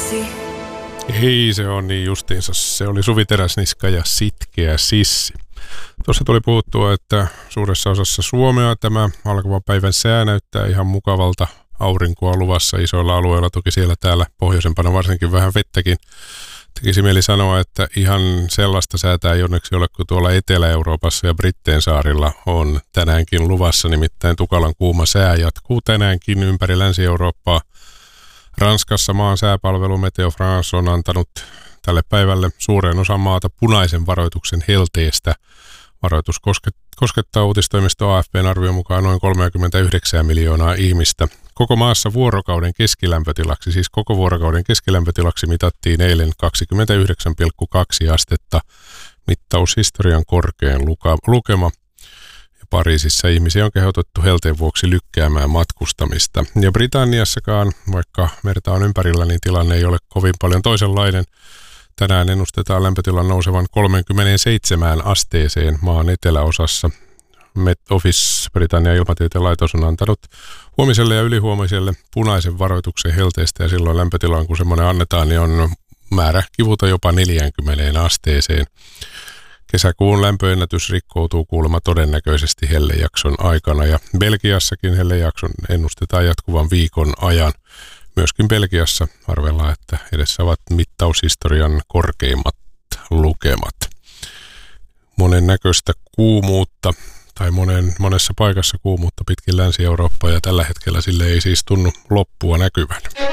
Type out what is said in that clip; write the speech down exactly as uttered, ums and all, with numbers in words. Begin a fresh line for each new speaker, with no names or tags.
sissi.
Ei se on niin justiinsa. Se oli Suvi Teräsniska ja Sitkeä sissi. Tuossa tuli puhuttua, että suuressa osassa Suomea tämä alkava päivän sää näyttää ihan mukavalta. Aurinkoa luvassa isoilla alueilla, toki siellä täällä pohjoisempana varsinkin vähän vettäkin. Tekisi mieli sanoa, että ihan sellaista säätä ei onneksi ole kuin tuolla Etelä-Euroopassa ja Britteen saarilla on tänäänkin luvassa. Nimittäin tukalan kuuma sää jatkuu tänäänkin ympäri Länsi-Eurooppaa. Ranskassa maan sääpalvelu Meteo France on antanut tälle päivälle suureen osan maata punaisen varoituksen helteestä. Varoitus koskettaa uutistoimisto A F P:n arvion mukaan noin kolmekymmentäyhdeksän miljoonaa ihmistä. Koko maassa vuorokauden keskilämpötilaksi, siis koko vuorokauden keskilämpötilaksi mitattiin eilen kaksikymmentäyhdeksän pilkku kaksi astetta, mittaushistorian korkein luka, lukema. Ja Pariisissa ihmisiä on kehotettu helteen vuoksi lykkäämään matkustamista. Ja Britanniassakaan, vaikka merta on ympärillä, niin tilanne ei ole kovin paljon toisenlainen. Tänään ennustetaan lämpötilan nousevan kolmekymmentäseitsemän asteeseen maan eteläosassa. Met Office, Britannian ilmatieteen laitos, on antanut huomiselle ja ylihuomiselle punaisen varoituksen helteestä, ja silloin lämpötilaan, kun semmoinen annetaan, niin on määrä kivuta jopa neljäänkymmeneen asteeseen. Kesäkuun lämpöennätys rikkoutuu kuulemma todennäköisesti hellejakson aikana, ja Belgiassakin hellejakson ennustetaan jatkuvan viikon ajan. Myöskin Belgiassa arvellaan, että edessä ovat mittaushistorian korkeimmat lukemat. Monen näköistä kuumuutta tai monen, monessa paikassa kuumuutta pitkin Länsi-Eurooppaa, ja tällä hetkellä sille ei siis tunnu loppua näkyvän.